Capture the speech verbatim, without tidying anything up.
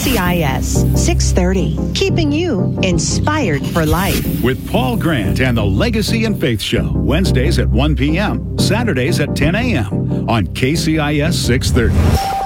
C I S six thirty, keeping you inspired for life. With Paul Grant and the Legacy and Faith Show, Wednesdays at one p.m., Saturdays at ten a.m. on K C I S six thirty.